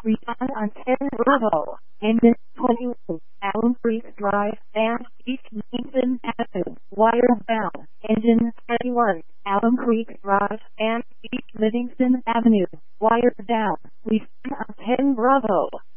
Respond on 10 Bravo, engine 21, Alum Creek Drive, and East Livingston Avenue, wire bound, engine 21, Alum Creek Drive, and East Livingston Avenue, wire down. Respond on 10 Bravo.